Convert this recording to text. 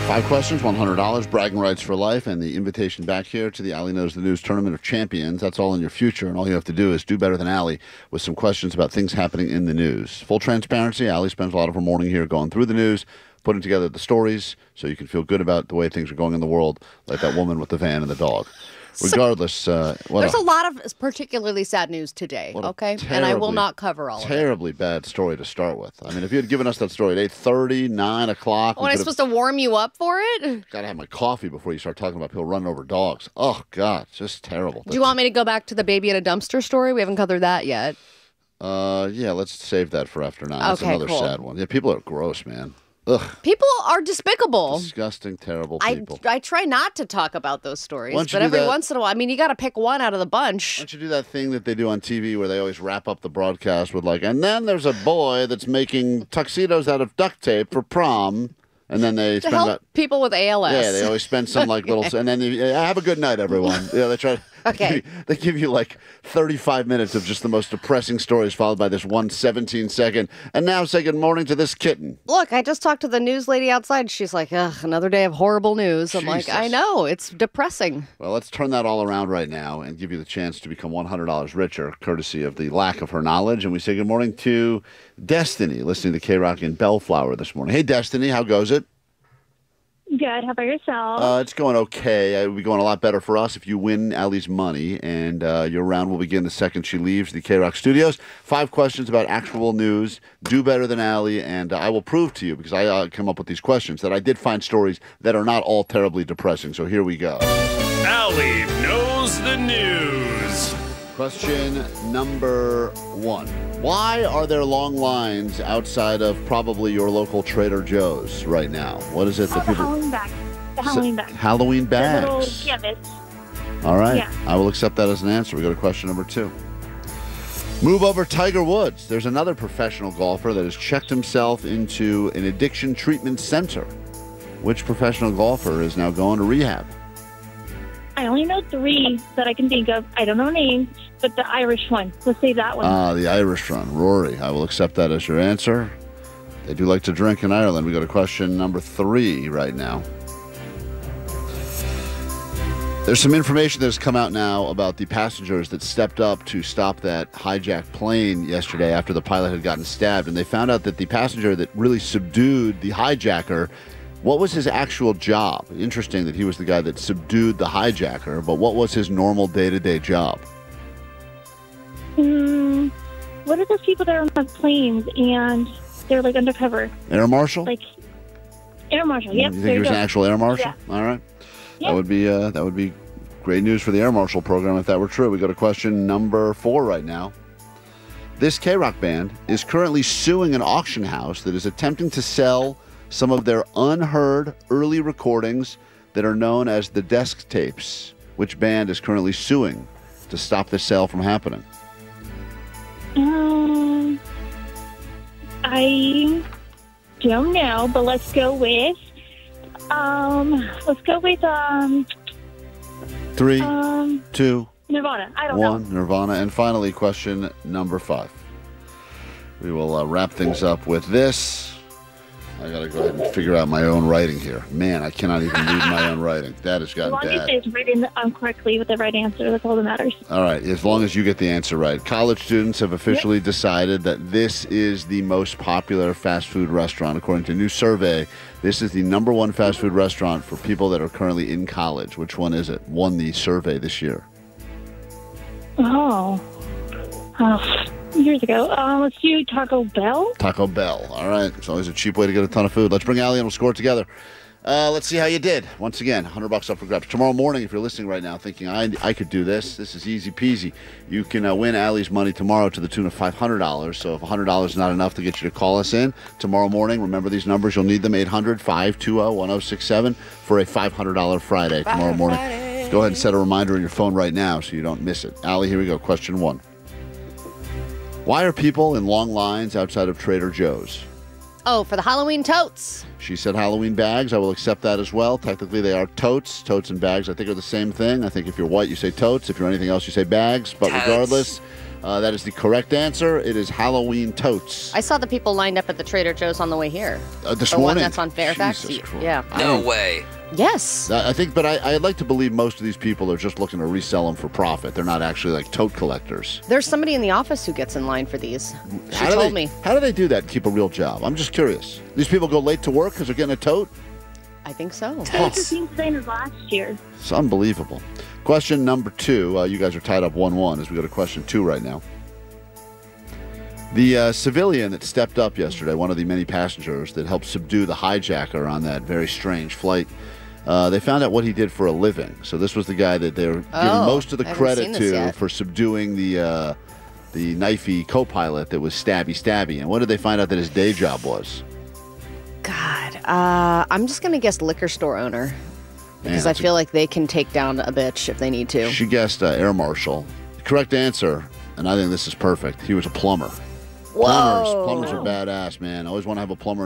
5 questions, $100, bragging rights for life, and the invitation back here to the Allie Knows the News Tournament of Champions. That's all in your future, and all you have to do is do better than Allie with some questions about things happening in the news. Full transparency, Allie spends a lot of her morning here going through the news, putting together the stories so you can feel good about the way things are going in the world, like that woman with the van and the dog. Regardless, there's a lot of particularly sad news today, okay? And I will not cover all of it. Terribly bad story to start with. I mean, if you had given us that story at 8:30, 9 o'clock... When I'm supposed to warm you up for it? Got to have my coffee before you start talking about people running over dogs. Oh, God, just terrible. Do you want me to go back to the baby in a dumpster story? We haven't covered that yet. Yeah, let's save that for after 9. That's another sad one. Yeah, people are gross, man. Ugh. People are despicable. Disgusting, terrible people. I try not to talk about those stories, but every once in a while, I mean, you got to pick one out of the bunch. Why don't you do that thing that they do on TV where they always wrap up the broadcast with like, and then there's a boy that's making tuxedos out of duct tape for prom. And then they to help people with ALS. Yeah, they always spend some like little, and then have a good night, everyone. Yeah, they try. Okay. They give you like 35 minutes of just the most depressing stories, followed by this 17-second. And now say good morning to this kitten. Look, I just talked to the news lady outside. She's like, ugh, another day of horrible news. I'm like, I know, it's depressing. Well, let's turn that all around right now and give you the chance to become $100 richer, courtesy of the lack of her knowledge. And we say good morning to Destiny, listening to K-Rock in Bellflower this morning. Hey, Destiny, how goes it? Good. How about yourself? It's going okay. It would be going a lot better for us if you win Allie's money, and your round will begin the second she leaves the K-Rock studios. 5 questions about actual news. Do better than Allie, and I will prove to you, because I come up with these questions, that I did find stories that are not all terribly depressing. So here we go. Allie Knows the News. Question number 1. Why are there long lines outside of probably your local Trader Joe's right now? What is it that people... Halloween bags. The Halloween bags. Halloween bags. The little canvas. All right. Yeah. I will accept that as an answer. We go to question number 2. Move over Tiger Woods. There's another professional golfer that has checked himself into an addiction treatment center. Which professional golfer is now going to rehab? I only know 3 that I can think of. I don't know names, but the Irish one. Let's say that one. The Irish one. Rory. I will accept that as your answer. They do like to drink in Ireland. We go to question number 3 right now. There's some information that has come out now about the passengers that stepped up to stop that hijacked plane yesterday after the pilot had gotten stabbed. And they found out that the passenger that really subdued the hijacker, what was his actual job? Interesting that he was the guy that subdued the hijacker, but what was his normal day-to-day job? What are those people that are on the planes and they're like undercover? Air marshal? Like air marshal, yep. You think he was an actual air marshal? Yeah. All right. Yeah. That would be great news for the air marshal program if that were true. We go to question number 4 right now. This K-Rock band is currently suing an auction house that is attempting to sell some of their unheard early recordings that are known as the desk tapes. Which band is currently suing to stop the sale from happening? I don't know, but let's go with 3, 2, Nirvana. I don't know. 1, Nirvana. And finally, question number 5. We will wrap things up with this. I got to go ahead and figure out my own writing here. Man, I cannot even read my own writing. That has gotten bad. As long as it's written correctly with the right answer, that's all that matters. All right, as long as you get the answer right. College students have officially decided that this is the most popular fast food restaurant. According to a new survey, this is the #1 fast food restaurant for people that are currently in college. Which one is it? Won the survey this year. Years ago. Let's do Taco Bell. Taco Bell. All right. It's always a cheap way to get a ton of food. Let's bring Allie and we'll score it together. Let's see how you did. Once again, $100 up for grabs. Tomorrow morning, if you're listening right now thinking, I could do this. This is easy peasy. You can win Allie's money tomorrow to the tune of $500. So if $100 is not enough to get you to call us in tomorrow morning, remember these numbers. You'll need them, 800-520-1067 for a $500 Friday tomorrow morning. Go ahead and set a reminder on your phone right now so you don't miss it. Allie, here we go. Question 1. Why are people in long lines outside of Trader Joe's? Oh, for the Halloween totes. She said Halloween bags. I will accept that as well. Technically, they are totes. Totes and bags, I think, are the same thing. I think if you're white, you say totes. If you're anything else, you say bags. But regardless, That is the correct answer. It is Halloween totes. I saw the people lined up at the Trader Joe's on the way here. This the morning? one that's on Fairfax. Jesus Christ. Yeah. No way. Yes. I think, but I'd like to believe most of these people are just looking to resell them for profit. They're not actually like tote collectors. There's somebody in the office who gets in line for these. She How do told they- me. How do they do that and keep a real job? I'm just curious. These people go late to work because they're getting a tote? I think so. It's the same design as last year. It's unbelievable. Question number 2. You guys are tied up 1-1 as we go to question 2 right now. The civilian that stepped up yesterday, one of the many passengers that helped subdue the hijacker on that very strange flight, they found out what he did for a living. So this was the guy that they were giving most of the I haven't credit seen this to yet. for subduing the knifey co-pilot that was stabby. And what did they find out that his day job was? God. I'm just going to guess liquor store owner. Because I that's a- feel like they can take down a bitch if they need to. She guessed air marshal. The correct answer, and I think this is perfect, he was a plumber. Whoa. Plumbers are badass, man. I always want to have a plumber